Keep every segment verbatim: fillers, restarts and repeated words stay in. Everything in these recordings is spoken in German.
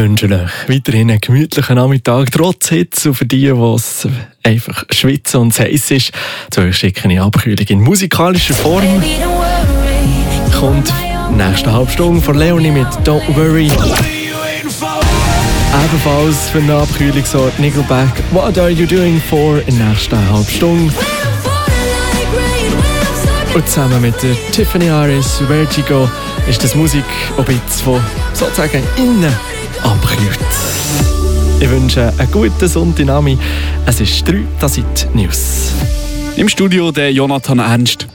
wünsche euch weiterhin einen gemütlichen Nachmittag, trotz Hitze. Und für die, die es einfach schwitzen und es heiß ist, zu euch schicke ich Abkühlung in musikalischer Form. Kommt nächste halbe Stunde von Leonie mit Don't Worry. Ebenfalls für eine Abkühlung sorgt Nickelback What Are You Doing For in der nächsten halben Stunde. Und zusammen mit der Tiffany Harris Vertigo ist das Musik, die sozusagen innen abkühlt. Ich wünsche einen guten Sonntag. Es ist drei, das sind die News. Im Studio der Jonathan Ernst.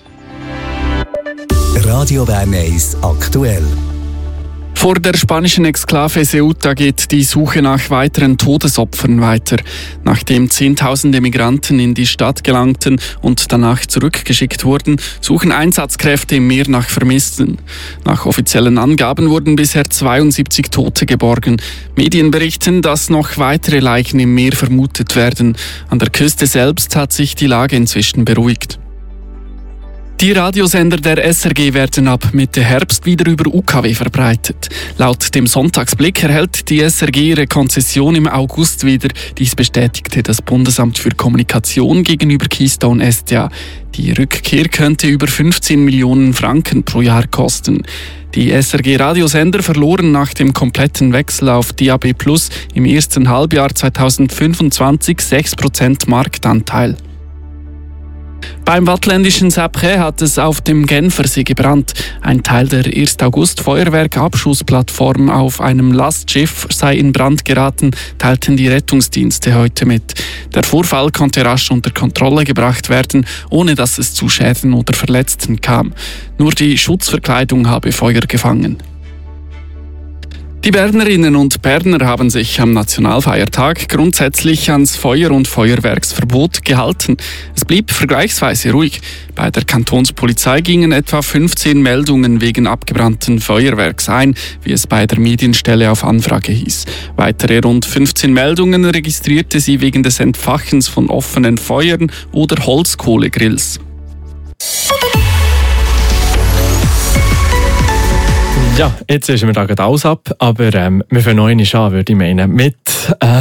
Radio Bern eins aktuell. Vor der spanischen Exklave Ceuta geht die Suche nach weiteren Todesopfern weiter. Nachdem Zehntausende Migranten in die Stadt gelangten und danach zurückgeschickt wurden, suchen Einsatzkräfte im Meer nach Vermissten. Nach offiziellen Angaben wurden bisher zweiundsiebzig Tote geborgen. Medien berichten, dass noch weitere Leichen im Meer vermutet werden. An der Küste selbst hat sich die Lage inzwischen beruhigt. Die Radiosender der S R G werden ab Mitte Herbst wieder über U K W verbreitet. Laut dem Sonntagsblick erhält die S R G ihre Konzession im August wieder. Dies bestätigte das Bundesamt für Kommunikation gegenüber Keystone S D A. Die Rückkehr könnte über fünfzehn Millionen Franken pro Jahr kosten. Die S R G-Radiosender verloren nach dem kompletten Wechsel auf D A B Plus im ersten Halbjahr zweitausendfünfundzwanzig sechs Prozent Marktanteil. Beim wattländischen Sapré hat es auf dem Genfersee gebrannt. Ein Teil der ersten August Feuerwerk-Abschussplattform auf einem Lastschiff sei in Brand geraten, teilten die Rettungsdienste heute mit. Der Vorfall konnte rasch unter Kontrolle gebracht werden, ohne dass es zu Schäden oder Verletzten kam. Nur die Schutzverkleidung habe Feuer gefangen. Die Bernerinnen und Berner haben sich am Nationalfeiertag grundsätzlich ans Feuer- und Feuerwerksverbot gehalten. Es blieb vergleichsweise ruhig. Bei der Kantonspolizei gingen etwa fünfzehn Meldungen wegen abgebrannten Feuerwerks ein, wie es bei der Medienstelle auf Anfrage hieß. Weitere rund fünfzehn Meldungen registrierte sie wegen des Entfachens von offenen Feuern oder Holzkohlegrills. Ja, jetzt ist mir da gerade alles ab, aber ähm, wir fangen noch einmal an, würde ich meinen, mit, äh,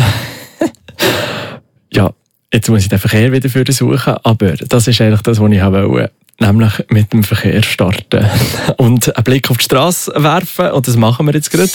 ja, jetzt muss ich den Verkehr wieder für suchen, aber das ist eigentlich das, was ich wollte, nämlich mit dem Verkehr starten und einen Blick auf die Straße werfen, und das machen wir jetzt gerade.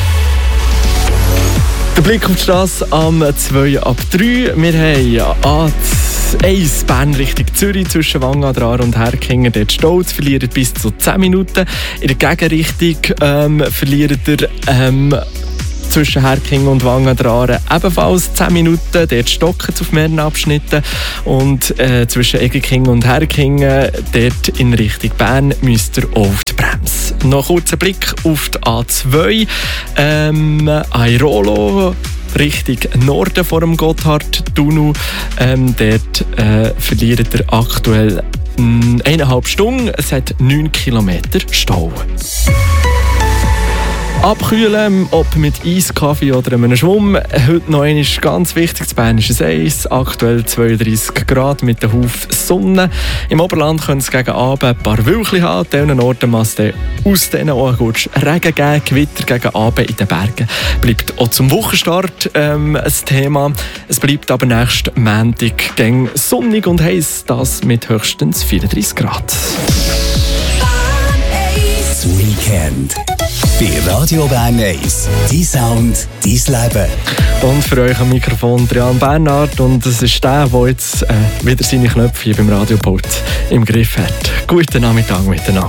Der Blick auf die Straße am zwei ab drei. Wir haben A eins Bern Richtung Zürich zwischen Wangen und Herkingen. Dort Stolz verliert bis zu zehn Minuten. In der Gegenrichtung ähm, verliert er ähm, zwischen Herkingen und Wangen ebenfalls zehn Minuten. Dort stocken es auf mehreren Abschnitten. Und äh, zwischen Egekingen und Herkingen, dort in Richtung Bern, müsst ihr auf die Bremse. Noch kurz ein Blick auf die A zwei. Ähm, Airolo. Richtung Norden vor dem Gotthardtunnel. Ähm, dort äh, verliert er aktuell mh, eineinhalb Stunden. Es hat neun Kilometer Stau. Abkühlen, ob mit Eis, Kaffee oder einem Schwamm. Heute noch einmal ganz wichtig, das Bern ist ein Eis, aktuell zweiunddreissig Grad mit einem Haufen Sonne. Im Oberland können es gegen Abend ein paar Wölkchen haben, an diesen Orten muss es aus denen auch kurz Regen geben, Gewitter gegen Abend in den Bergen. Bleibt auch zum Wochenstart ähm, ein Thema. Es bleibt aber nächsten Montag gegen sonnig und heiß, das mit höchstens vierunddreissig Grad. Das Weekend. Bei Radio Bern eins. Dein Sound, dein Leben. Und für euch am Mikrofon Trian Bernhard. Und es ist der, der jetzt äh, wieder seine Knöpfe hier beim Radiopult im Griff hat. Guten Nachmittag miteinander.